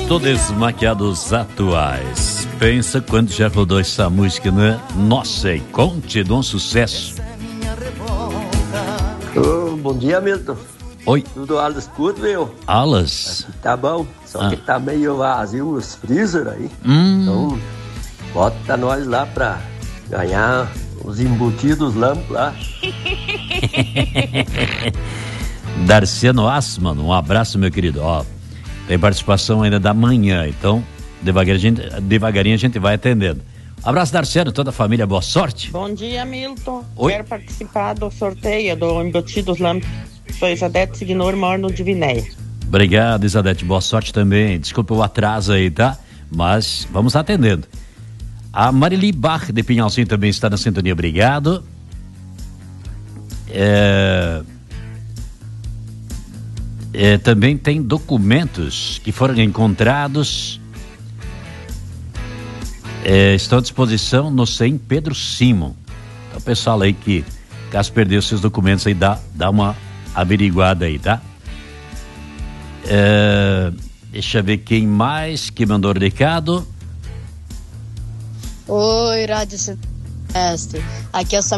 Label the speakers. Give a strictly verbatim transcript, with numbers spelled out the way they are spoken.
Speaker 1: Todos maquiados atuais. Pensa quando já rodou essa música, né? Nossa, e conte de um sucesso.
Speaker 2: Oh, bom dia, Milton.
Speaker 1: Oi.
Speaker 2: Tudo alas curto, meu?
Speaker 1: Alas?
Speaker 2: Aqui tá bom, só
Speaker 1: ah.
Speaker 2: que tá meio vazio os freezer aí.
Speaker 1: Hum.
Speaker 2: Então, bota nós lá pra ganhar os embutidos lampos lá.
Speaker 1: Darciano Assman, um abraço, meu querido. Ó, tem participação ainda da manhã, então devagarinho a gente, devagarinho a gente vai atendendo. Abraço, Darciano, toda a família, boa sorte.
Speaker 3: Bom dia, Milton.
Speaker 1: Oi?
Speaker 3: Quero participar do sorteio do Embutidos Lamp. Sou Isadete Signor, moro no Divinéia.
Speaker 1: Obrigado, Isadete, boa sorte também. Desculpa o atraso aí, tá? Mas vamos atendendo. A Marili Bach de Pinhalzinho também está na sintonia, obrigado. É... É, também tem documentos que foram encontrados, é, estão à disposição no C E M Pedro Simon. Então, pessoal aí que, caso perdeu seus documentos aí, dá, dá uma averiguada aí, tá? É, deixa eu ver quem mais que mandou o recado.
Speaker 4: Oi, Rádio Centro-Oeste. Aqui é o